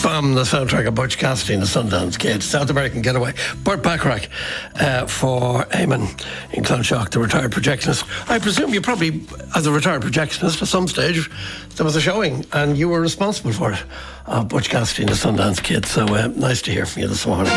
From the soundtrack of Butch Cassidy and the Sundance Kid, South American Getaway. Burt Bacharach for Eamon in Clonshaugh, the retired projectionist. I presume you probably, as a retired projectionist, at some stage there was a showing and you were responsible for it, of Butch Cassidy and the Sundance Kid. So nice to hear from you this morning.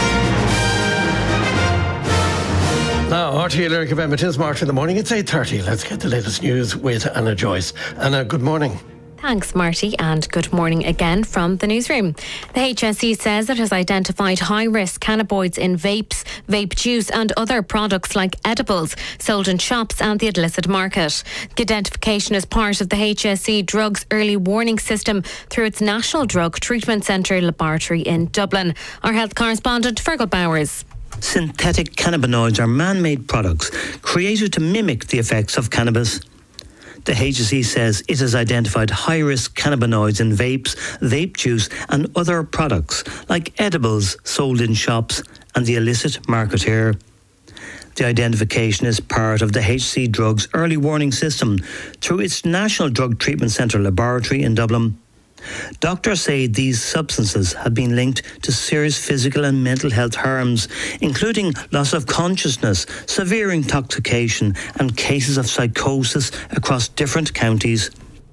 Now, RTE Lyric FM, it is March in the morning. It's 8:30. Let's get the latest news with Anna Joyce. Anna, good morning. Thanks, Marty, and good morning again from the newsroom. The HSE says it has identified high-risk cannabinoids in vapes, vape juice and other products like edibles sold in shops and the illicit market. The identification is part of the HSE Drugs Early Warning System through its National Drug Treatment Centre laboratory in Dublin. Our health correspondent, Fergal Bowers. Synthetic cannabinoids are man-made products created to mimic the effects of cannabis. The HSE says it has identified high-risk cannabinoids in vapes, vape juice and other products like edibles sold in shops and the illicit market here. The identification is part of the HSE Drugs Early Warning System through its National Drug Treatment Centre laboratory in Dublin. Doctors say these substances have been linked to serious physical and mental health harms, including loss of consciousness, severe intoxication and cases of psychosis across different counties.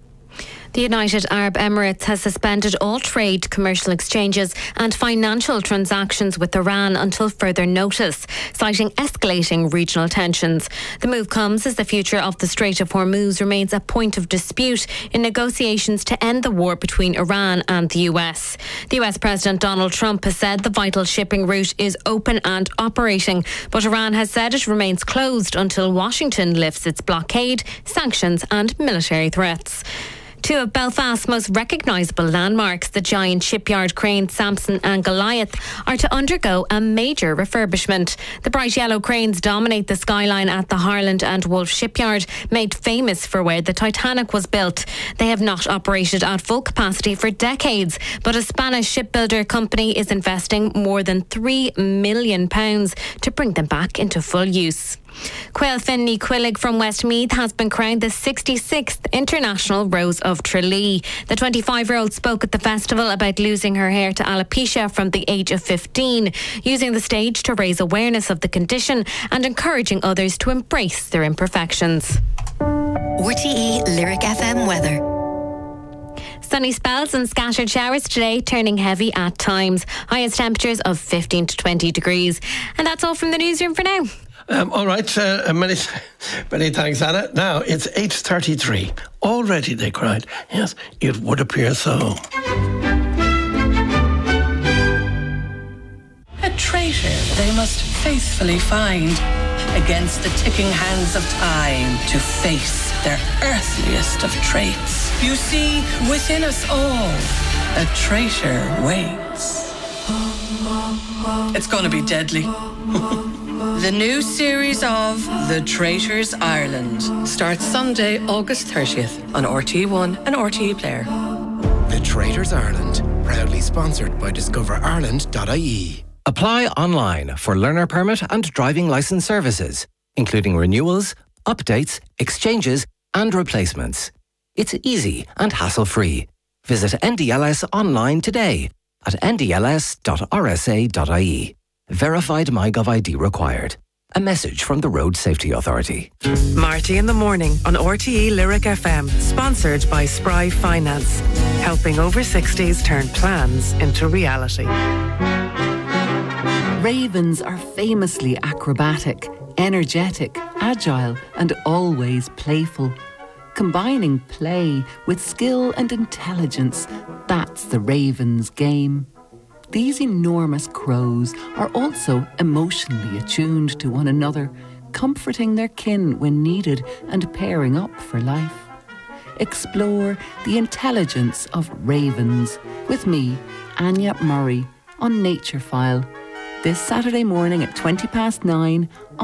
The United Arab Emirates has suspended all trade, commercial exchanges and financial transactions with Iran until further notice, citing escalating regional tensions. The move comes as the future of the Strait of Hormuz remains a point of dispute in negotiations to end the war between Iran and the US. The US President Donald Trump has said the vital shipping route is open and operating, but Iran has said it remains closed until Washington lifts its blockade, sanctions and military threats. Two of Belfast's most recognisable landmarks, the giant shipyard cranes Samson and Goliath, are to undergo a major refurbishment. The bright yellow cranes dominate the skyline at the Harland and Wolff shipyard, made famous for where the Titanic was built. They have not operated at full capacity for decades, but a Spanish shipbuilder company is investing more than £3 million to bring them back into full use. Quail Finley Quillig from Westmeath has been crowned the 66th International Rose of Tralee. The 25-year-old spoke at the festival about losing her hair to alopecia from the age of 15, using the stage to raise awareness of the condition and encouraging others to embrace their imperfections. RTE Lyric FM weather. Sunny spells and scattered showers today, turning heavy at times. Highest temperatures of 15 to 20 degrees. And that's all from the newsroom for now. All right, many thanks, Anna. Now, it's 8:33. Already, they cried. Yes, it would appear so. A traitor they must faithfully find against the ticking hands of time to face their earthliest of traits. You see, within us all, a traitor waits. It's going to be deadly. The new series of The Traitors Ireland starts Sunday, August 30th on RTE1 and RTE Player. The Traitors Ireland, proudly sponsored by discoverireland.ie. Apply online for learner permit and driving licence services, including renewals, updates, exchanges and replacements. It's easy and hassle-free. Visit NDLS online today at ndls.rsa.ie. Verified MyGov ID required. A message from the Road Safety Authority. Marty in the morning on RTE Lyric FM, sponsored by Spry Finance, helping over 60s turn plans into reality. Ravens are famously acrobatic, energetic, agile and always playful. Combining play with skill and intelligence, that's the Ravens' game. These enormous crows are also emotionally attuned to one another, comforting their kin when needed and pairing up for life. Explore the intelligence of ravens with me, Anya Murray, on Nature File, this Saturday morning at 9:20